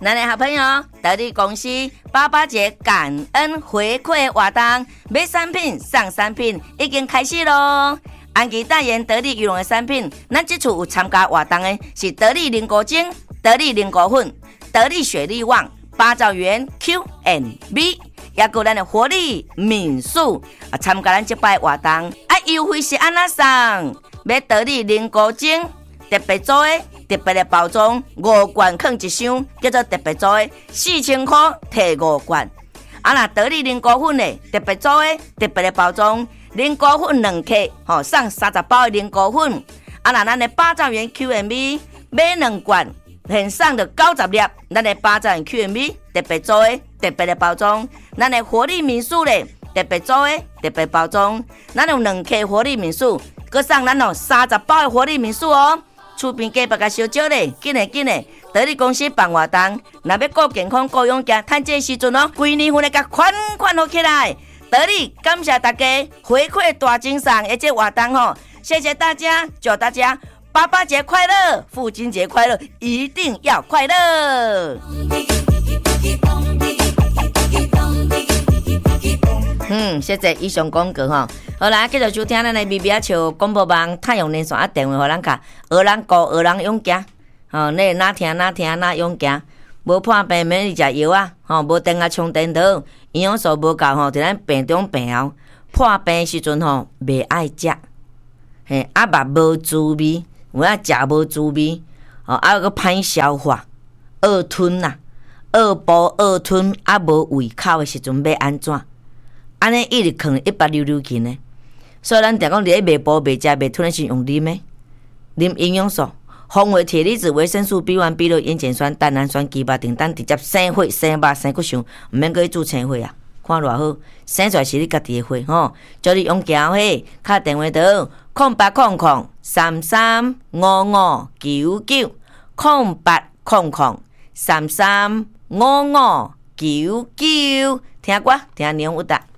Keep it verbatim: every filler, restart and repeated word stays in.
咱的好朋友得力公司八八节感恩回馈活动，买产品送产品已经开始咯。安琪代言得力羽绒的产品，咱这次有参加活动的是得力凝固精、得力凝固粉、得力雪力旺、八兆元 Q and B， 也有咱的活力敏素啊，参加咱这摆活动啊，优惠是安那送？买得力凝固精特别做的。特别的包装，五罐放一箱，叫做特别做的，四千块摕五罐。啊，那得力凝固粉的特别做的，特别的包装，凝固粉两克，吼、哦，送三十包的凝固粉。啊，那咱的八兆元 Q M B 买两罐，现送的九十粒，咱的八兆元 Q M B 特别做的，特别的包装。咱的活力民宿咧，特别做的，特别包装。咱有两克活力民宿，佮送咱哦三十包的活力民宿哦。厝边隔壁甲烧酒咧，紧嘞紧嘞！得力公司办活动，若要顾健康、顾养家，趁这时阵哦，规年份来甲款款好起来。得力感谢大家回馈大精神的这活动吼，谢谢大家，祝大家爸爸节快乐，父亲节快乐，一定要快乐！嗯，谢谢以上广告吼。好啦，继续收听咱的咪咪啊笑广播网太阳连线啊，电话互咱卡，学人顾学人勇行，吼，你哪听哪听哪勇行，无破病免去食药啊，吼，无电啊充电头，营养素无够吼，伫咱病中病后破病时阵吼，袂爱食，嘿，啊嘛无滋味，有影食无滋味，吼，啊个歹消化，恶吞呐，恶补恶吞，啊无胃口的时阵要安怎？安尼一直可能一百溜溜去呢。所以咱常讲，伫咧袂补、袂食、袂吞的时用啉的，啉营养素，红维铁离子、维生素 B 一、B 六、烟碱酸、蛋氨酸、鸡巴等等，直接生血、生肉、生骨相，毋免去做青血啊！看偌好，生出来是你家己的血吼。叫你用行血，敲电话到空八空空三三五五九九，空八空空三三五五九九，听歌听牛有达。